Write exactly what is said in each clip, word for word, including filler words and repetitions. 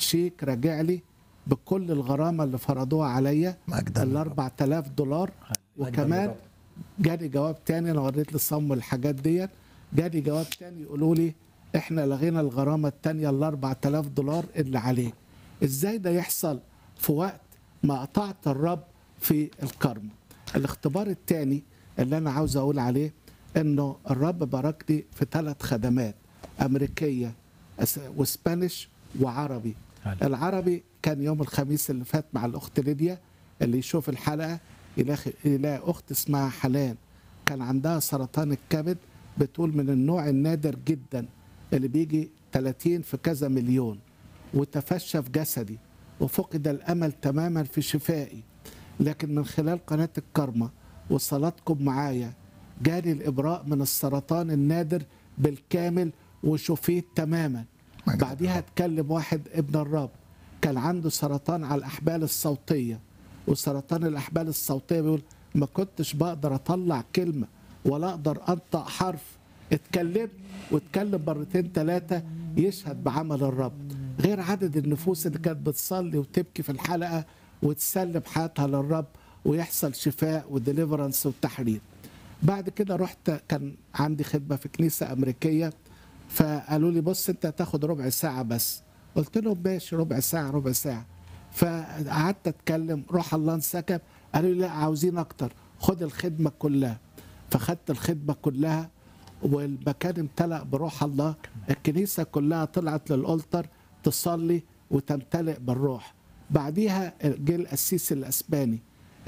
شيك راجع لي بكل الغرامه اللي فرضوها عليا مجدا ال للرب. أربعة آلاف دولار. وكمان جالي جواب تاني، انا وريت للصم الحاجات ديت، جالي جواب تاني يقولوا لي احنا لغينا الغرامه التانيه ال أربعة آلاف دولار اللي عليك. ازاي ده يحصل في وقت ما قطعت الرب في الكرم؟ الاختبار التاني اللي انا عاوز اقول عليه انه الرب باركني في ثلاث خدمات امريكيه واسبانيش وعربي. العربي كان يوم الخميس اللي فات مع الاخت ليديا، اللي يشوف الحلقه يلاقي يلاقي اخت اسمها حلال كان عندها سرطان الكبد، بتقول من النوع النادر جدا اللي بيجي ثلاثين في كذا مليون، وتفشى في جسدي وفقد الامل تماما في شفائي. لكن من خلال قناه الكرمة وصلاتكم معايا جالي الابراء من السرطان النادر بالكامل وشفيت تماما. بعديها اتكلم واحد ابن الرب كان عنده سرطان على الاحبال الصوتيه، وسرطان الاحبال الصوتيه بيقول ما كنتش بقدر اطلع كلمه ولا اقدر انطق حرف. اتكلمت واتكلم مرتين ثلاثه يشهد بعمل الرب، غير عدد النفوس اللي كانت بتصلي وتبكي في الحلقه وتسلم حياتها للرب ويحصل شفاء وديليفرنس وتحرير. بعد كده رحت كان عندي خدمه في كنيسه امريكيه، فقالوا لي بص انت هتاخد ربع ساعه بس. قلت لهم ماشي، ربع ساعه ربع ساعه. فقعدت اتكلم، روح الله انسكب، قالوا لي لا عاوزين اكتر، خد الخدمه كلها. فخدت الخدمه كلها والمكان امتلأ بروح الله، الكنيسه كلها طلعت للألتر تصلي وتمتلئ بالروح. بعديها جه القسيس الاسباني،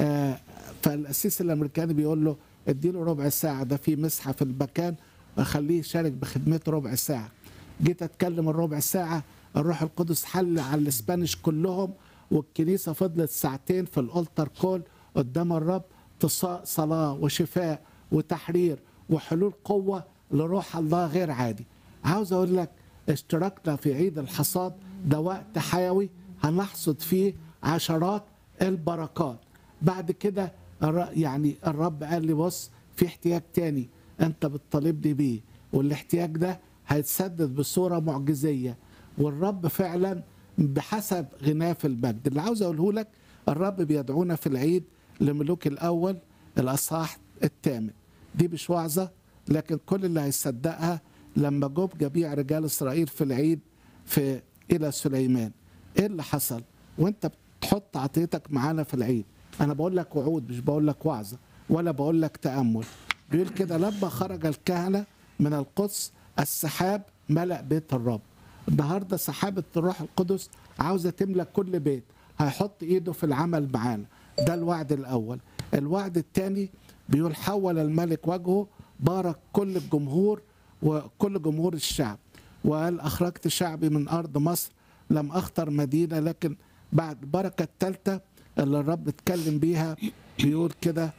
فالقسيس الامريكاني بيقول له اديله ربع ساعه، ده في مسحه في المكان اخليه يشارك بخدمته ربع ساعه. جيت اتكلم الربع ساعه الروح القدس حل على الاسبانيش كلهم، والكنيسه فضلت ساعتين في الالتر كول قدام الرب، صلاه وشفاء وتحرير وحلول قوه لروح الله غير عادي. عاوز اقول لك اشتركنا في عيد الحصاد، ده وقت حيوي هنحصد فيه عشرات البركات. بعد كده يعني الرب قال لي بص في احتياج تاني انت بتطالبني بيه، والاحتياج ده هيتسدد بصوره معجزيه، والرب فعلا بحسب غناه في المجد. اللي عاوز اقوله لك الرب بيدعونا في العيد لملوك الاول الاصحاح الثامن. دي مش وعظه، لكن كل اللي هيصدقها لما جوب جميع رجال اسرائيل في العيد في الى سليمان ايه اللي حصل. وانت بتحط عطيتك معانا في العيد، انا بقول لك وعود مش بقول لك وعظه ولا بقول لك تامل. بيقول كده لما خرج الكهنه من القدس السحاب ملأ بيت الرب. النهارده سحابه الروح القدس عاوزه تملى كل بيت، هيحط ايده في العمل معانا. ده الوعد الاول. الوعد الثاني بيقول حول الملك وجهه بارك كل الجمهور وكل جمهور الشعب، وقال اخرجت شعبي من ارض مصر لم اختر مدينه. لكن بعد البركه الثالثه اللي الرب اتكلم بيها بيقول كده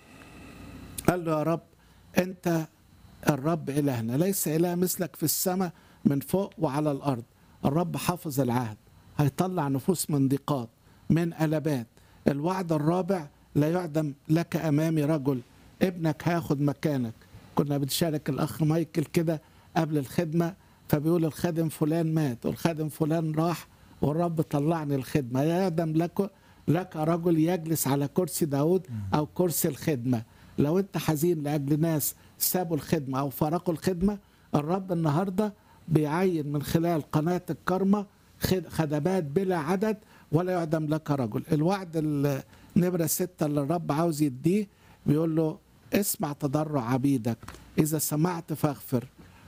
قال له يا رب انت الرب إلهنا ليس إله مثلك في السماء من فوق وعلى الأرض. الرب حافظ العهد، هيطلع نفوس من ضيقات من قلبات. الوعد الرابع لا يعدم لك أمامي رجل، ابنك هياخد مكانك. كنا بنشارك الأخ مايكل كده قبل الخدمة، فبيقول الخادم فلان مات والخادم فلان راح والرب طلعني الخدمة. لا يعدم لك لك رجل يجلس على كرسي داود أو كرسي الخدمة. لو انت حزين لأجل ناس سابوا الخدمة أو فارقوا الخدمة، الرب النهاردة بيعين من خلال قناة الكرمة خدمات بلا عدد ولا يعدم لك رجل. الوعد النمرة ستة اللي الرب عاوز يديه بيقول له اسمع تضرع عبيدك، إذا سمعت فاغفر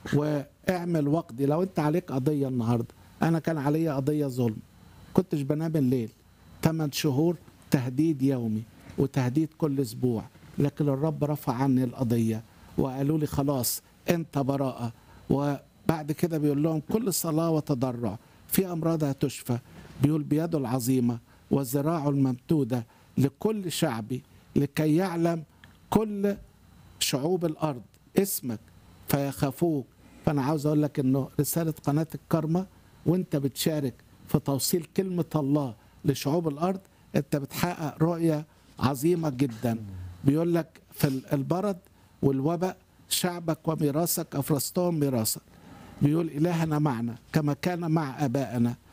واعمل وقدي. لو انت عليك قضية النهاردة، أنا كان علي قضية ظلم، كنتش بنام الليل ثمان شهور تهديد يومي وتهديد كل أسبوع، لكن الرب رفع عني القضية وقالوا لي خلاص انت براءة. وبعد كده بيقول لهم كل صلاة وتضرع في أمراضها تشفى. بيقول بيده العظيمة وذراعه الممدودة لكل شعبي لكي يعلم كل شعوب الأرض اسمك فيخافوك. فأنا عاوز أقول لك إنه رسالة قناة الكرمة وانت بتشارك في توصيل كلمة الله لشعوب الأرض انت بتحقق رؤية عظيمة جدا. بيقول لك في البرد والوباء شعبك وميراثك أفرستهم ميراثك. بيقول إلهنا معنا كما كان مع آبائنا